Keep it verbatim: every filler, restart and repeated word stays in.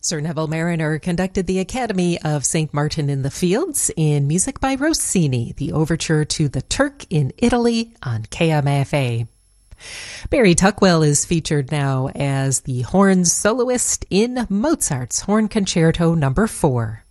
Sir Neville Marriner conducted the Academy of Saint Martin in the Fields in music by Rossini, the overture to The Turk in Italy on K M F A. Barry Tuckwell is featured now as the horn soloist in Mozart's Horn Concerto number four.